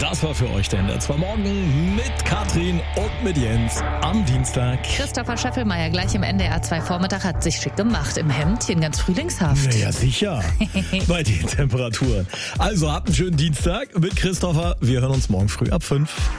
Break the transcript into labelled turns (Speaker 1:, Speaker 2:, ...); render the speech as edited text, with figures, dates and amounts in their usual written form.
Speaker 1: Das war für euch der NDR 2 Morgen mit Katrin und mit Jens am Dienstag.
Speaker 2: Christopher Scheffelmeier gleich im NDR 2 Vormittag hat sich schick gemacht im Hemdchen, ganz frühlingshaft.
Speaker 1: Ja, sicher. Bei den Temperaturen. Also habt einen schönen Dienstag mit Christopher. Wir hören uns morgen früh ab 5.